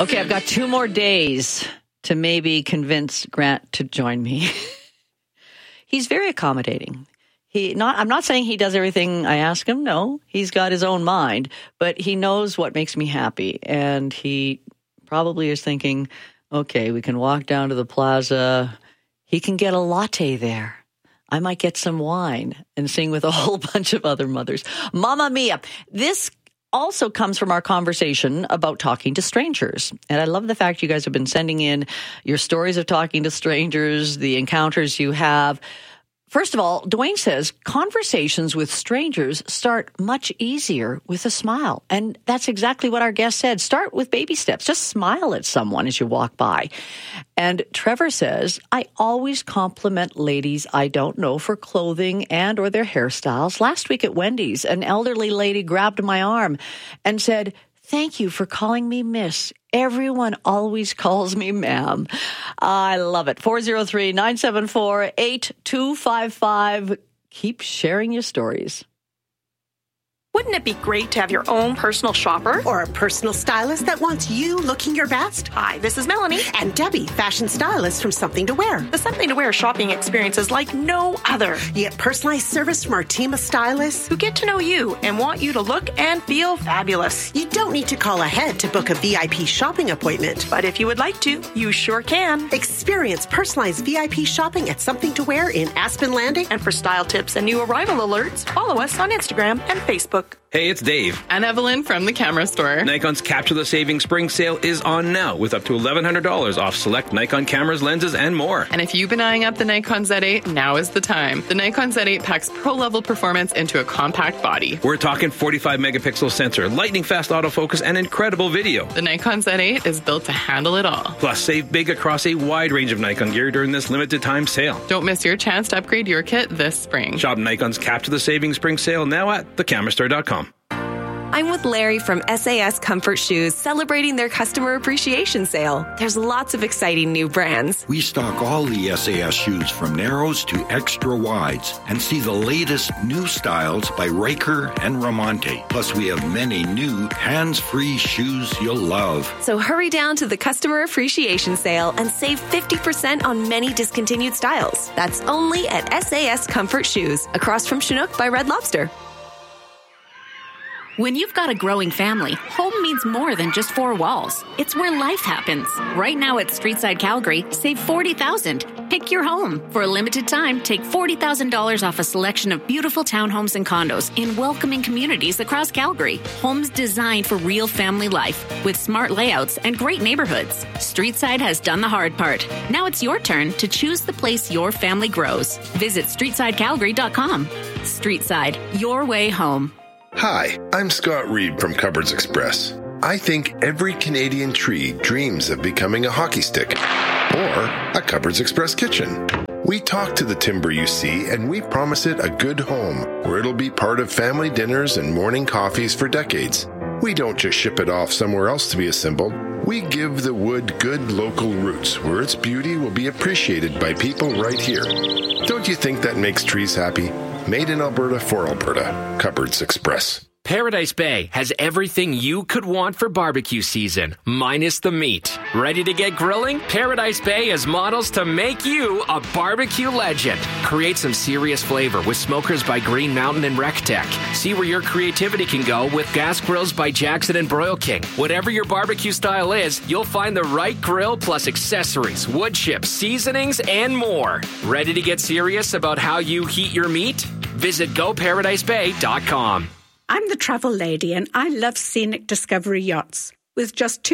Okay, I've got 2 more days to maybe convince Grant to join me. He's very accommodating. I'm not saying he does everything I ask him. No, he's got his own mind, but he knows what makes me happy. And he probably is thinking, okay, we can walk down to the plaza. He can get a latte there. I might get some wine and sing with a whole bunch of other mothers. Mamma mia. This also comes from our conversation about talking to strangers. And I love the fact you guys have been sending in your stories of talking to strangers, the encounters you have. First of all, Dwayne says conversations with strangers start much easier with a smile. And that's exactly what our guest said. Start with baby steps. Just smile at someone as you walk by. And Trevor says, I always compliment ladies I don't know for clothing and or their hairstyles. Last week at Wendy's, an elderly lady grabbed my arm and said, thank you for calling me Miss. Everyone always calls me ma'am. I love it. 403-974-8255. Keep sharing your stories. Wouldn't it be great to have your own personal shopper? Or a personal stylist that wants you looking your best? Hi, this is Melanie. And Debbie, fashion stylist from Something to Wear. The Something to Wear shopping experience is like no other. You get personalized service from our team of stylists who get to know you and want you to look and feel fabulous. You don't need to call ahead to book a VIP shopping appointment. But if you would like to, you sure can. Experience personalized VIP shopping at Something to Wear in Aspen Landing. And for style tips and new arrival alerts, follow us on Instagram and Facebook. Hey, it's Dave. And Evelyn from the camera store. Nikon's Capture the Savings Spring Sale is on now with up to $1,100 off select Nikon cameras, lenses, and more. And if you've been eyeing up the Nikon Z8, now is the time. The Nikon Z8 packs pro-level performance into a compact body. We're talking 45 megapixel sensor, lightning fast autofocus, and incredible video. The Nikon Z8 is built to handle it all. Plus, save big across a wide range of Nikon gear during this limited time sale. Don't miss your chance to upgrade your kit this spring. Shop Nikon's Capture the Savings Spring Sale now at thecamerastore.com. I'm with Larry from SAS Comfort Shoes celebrating their customer appreciation sale. There's lots of exciting new brands. We stock all the SAS shoes from narrows to extra wides and see the latest new styles by Riker and Ramonte. Plus, we have many new hands-free shoes you'll love. So hurry down to the customer appreciation sale and save 50% on many discontinued styles. That's only at SAS Comfort Shoes, across from Chinook by Red Lobster. When you've got a growing family, home means more than just 4 walls. It's where life happens. Right now at Streetside Calgary, save $40,000. Pick your home. For a limited time, take $40,000 off a selection of beautiful townhomes and condos in welcoming communities across Calgary. Homes designed for real family life with smart layouts and great neighborhoods. Streetside has done the hard part. Now it's your turn to choose the place your family grows. Visit StreetsideCalgary.com. Streetside, your way home. Hi, I'm Scott Reed from Cupboards Express. I think every Canadian tree dreams of becoming a hockey stick or a Cupboards Express kitchen. We talk to the timber you see and we promise it a good home where it'll be part of family dinners and morning coffees for decades. We don't just ship it off somewhere else to be assembled. We give the wood good local roots where its beauty will be appreciated by people right here. Don't you think that makes trees happy? Made in Alberta for Alberta. Cupboards Express. Paradise Bay has everything you could want for barbecue season, minus the meat. Ready to get grilling? Paradise Bay has models to make you a barbecue legend. Create some serious flavor with smokers by Green Mountain and RecTech. See where your creativity can go with gas grills by Jackson and Broil King. Whatever your barbecue style is, you'll find the right grill plus accessories, wood chips, seasonings, and more. Ready to get serious about how you heat your meat? Visit GoParadiseBay.com. I'm the travel lady and I love Scenic Discovery Yachts. With just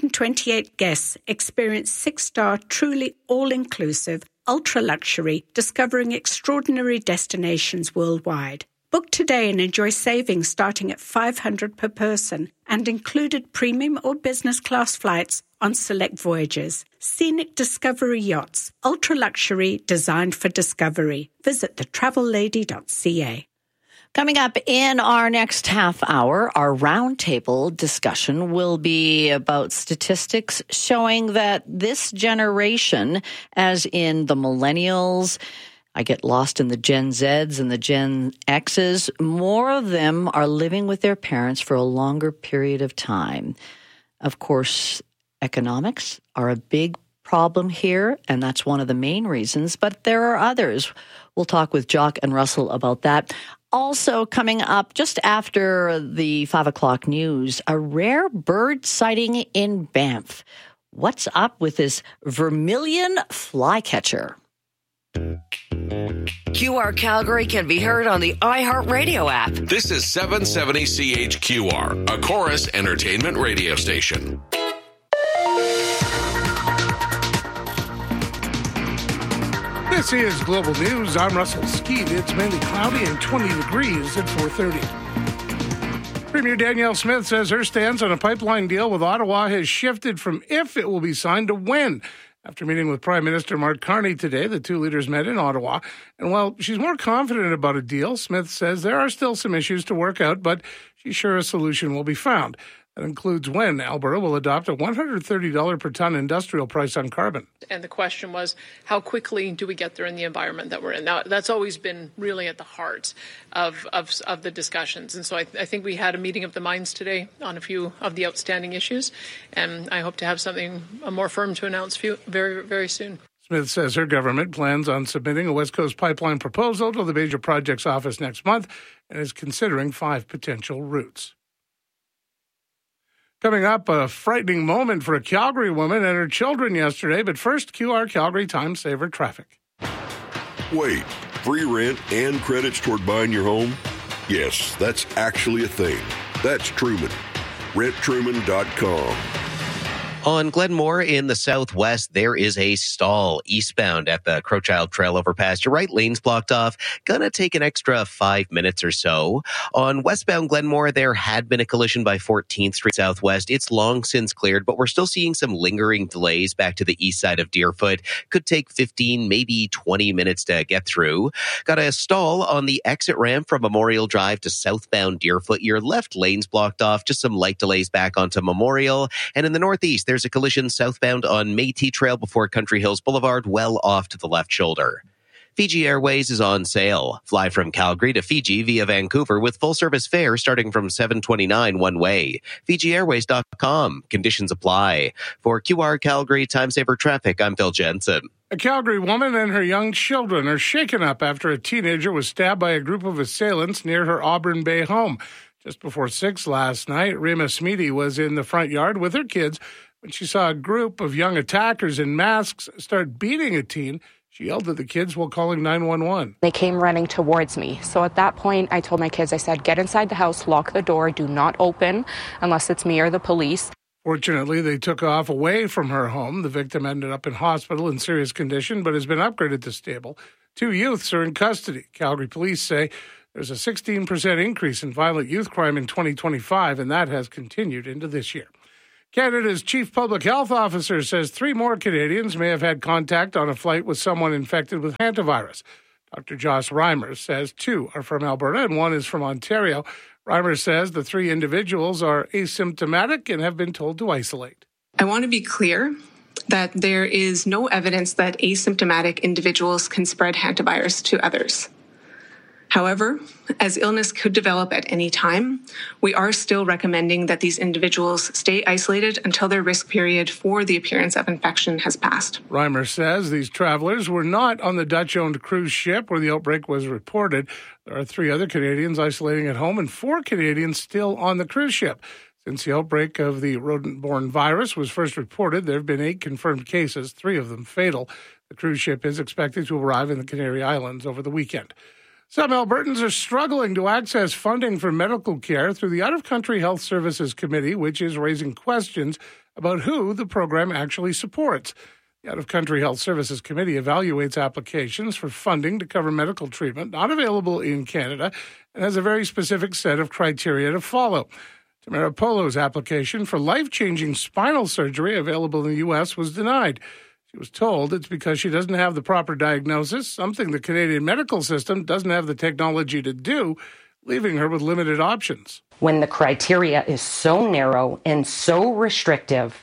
228 guests, experience 6-star, truly all-inclusive, ultra-luxury, discovering extraordinary destinations worldwide. Book today and enjoy savings starting at $500 per person and included premium or business class flights on select voyages. Scenic Discovery Yachts, ultra-luxury, designed for discovery. Visit thetravellady.ca. Coming up in our next half hour, our roundtable discussion will be about statistics showing that this generation, as in the millennials, I get lost in the Gen Zs and the Gen Xs, more of them are living with their parents for a longer period of time. Of course, economics are a big problem here, and that's one of the main reasons, but there are others. We'll talk with Jock and Russell about that. Also coming up just after the 5 o'clock news, a rare bird sighting in Banff. What's up with this vermilion flycatcher? QR Calgary can be heard on the iHeartRadio app. This is 770 CHQR, a Chorus Entertainment radio station. This is Global News. I'm Russell Skeet. It's mainly cloudy and 20 degrees at 4:30. Premier Danielle Smith says her stance on a pipeline deal with Ottawa has shifted from if it will be signed to when. After meeting with Prime Minister Mark Carney today, the two leaders met in Ottawa. And while she's more confident about a deal, Smith says there are still some issues to work out, but she's sure a solution will be found. That includes when Alberta will adopt a $130 per ton industrial price on carbon. And the question was, how quickly do we get there in the environment that we're in? Now, that's always been really at the heart of the discussions. And so I think we had a meeting of the minds today on a few of the outstanding issues. And I hope to have something more firm to announce very, very soon. Smith says her government plans on submitting a West Coast pipeline proposal to the Major Projects Office next month and is considering 5 potential routes. Coming up, a frightening moment for a Calgary woman and her children yesterday. But first, QR Calgary Time Saver traffic. Wait, free rent and credits toward buying your home? Yes, that's actually a thing. That's Truman. RentTruman.com. On Glenmore in the southwest, there is a stall eastbound at the Crowchild Trail overpass. Your right lane's blocked off. Gonna take an extra 5 minutes or so. On westbound Glenmore, there had been a collision by 14th Street Southwest. It's long since cleared, but we're still seeing some lingering delays back to the east side of Deerfoot. Could take 15, maybe 20 minutes to get through. Got a stall on the exit ramp from Memorial Drive to southbound Deerfoot. Your left lane's blocked off. Just some light delays back onto Memorial. And in the northeast, there's a collision southbound on Métis Trail before Country Hills Boulevard, well off to the left shoulder. Fiji Airways is on sale. Fly from Calgary to Fiji via Vancouver with full-service fare starting from $7.29 one way. FijiAirways.com. Conditions apply. For QR Calgary Time Saver Traffic, I'm Phil Jensen. A Calgary woman and her young children are shaken up after a teenager was stabbed by a group of assailants near her Auburn Bay home. Just before 6 last night, Rima Smeedy was in the front yard with her kids when she saw a group of young attackers in masks start beating a teen. She yelled at the kids while calling 911. They came running towards me. So at that point, I told my kids, I said, get inside the house, lock the door, do not open unless it's me or the police. Fortunately, they took off away from her home. The victim ended up in hospital in serious condition, but has been upgraded to stable. 2 youths are in custody. Calgary police say there's a 16% increase in violent youth crime in 2025, and that has continued into this year. Canada's chief public health officer says 3 more Canadians may have had contact on a flight with someone infected with hantavirus. Dr. Joss Reimer says 2 are from Alberta and 1 is from Ontario. Reimer says the 3 individuals are asymptomatic and have been told to isolate. I want to be clear that there is no evidence that asymptomatic individuals can spread hantavirus to others. However, as illness could develop at any time, we are still recommending that these individuals stay isolated until their risk period for the appearance of infection has passed. Reimer says these travelers were not on the Dutch-owned cruise ship where the outbreak was reported. There are 3 other Canadians isolating at home and 4 Canadians still on the cruise ship. Since the outbreak of the rodent-borne virus was first reported, there have been 8 confirmed cases, 3 of them fatal. The cruise ship is expected to arrive in the Canary Islands over the weekend. Some Albertans are struggling to access funding for medical care through the Out-of-Country Health Services Committee, which is raising questions about who the program actually supports. The Out-of-Country Health Services Committee evaluates applications for funding to cover medical treatment not available in Canada and has a very specific set of criteria to follow. Tamara Polo's application for life-changing spinal surgery available in the U.S. was denied. She was told it's because she doesn't have the proper diagnosis, something the Canadian medical system doesn't have the technology to do, leaving her with limited options. When the criteria is so narrow and so restrictive,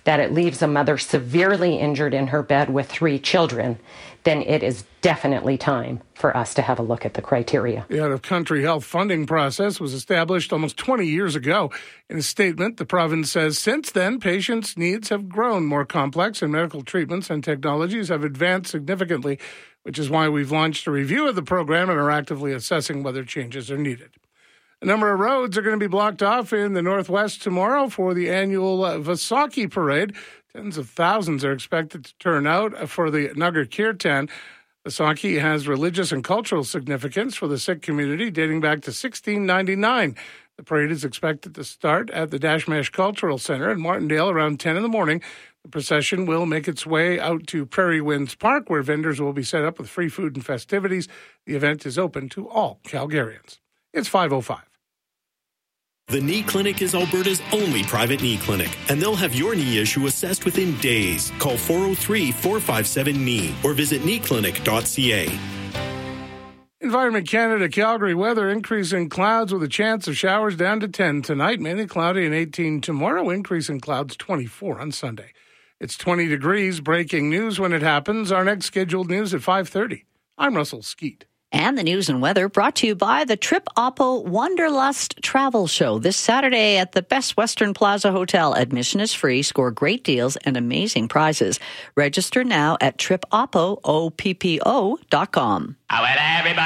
that it leaves a mother severely injured in her bed with 3 children, then it is definitely time for us to have a look at the criteria. The out-of-country health funding process was established almost 20 years ago. In a statement, the province says since then, patients' needs have grown more complex and medical treatments and technologies have advanced significantly, which is why we've launched a review of the program and are actively assessing whether changes are needed. A number of roads are going to be blocked off in the Northwest tomorrow for the annual Vaisakhi Parade. Tens of thousands are expected to turn out for the Nagar Kirtan. Vaisakhi has religious and cultural significance for the Sikh community dating back to 1699. The parade is expected to start at the Dashmesh Cultural Center in Martindale around 10 in the morning. The procession will make its way out to Prairie Winds Park, where vendors will be set up with free food and festivities. The event is open to all Calgarians. It's 5:05. The Knee Clinic is Alberta's only private knee clinic, and they'll have your knee issue assessed within days. Call 403-457-KNEE or visit kneeclinic.ca. Environment Canada, Calgary weather, increase in clouds with a chance of showers down to 10 tonight, mainly cloudy and 18 tomorrow, increase in clouds 24 on Sunday. It's 20 degrees, breaking news when it happens. Our next scheduled news at 5:30. I'm Russell Skeet. And the news and weather brought to you by the Trip Oppo Wanderlust Travel Show this Saturday at the Best Western Plaza Hotel. Admission is free. Score great deals and amazing prizes. Register now at tripoppo.com.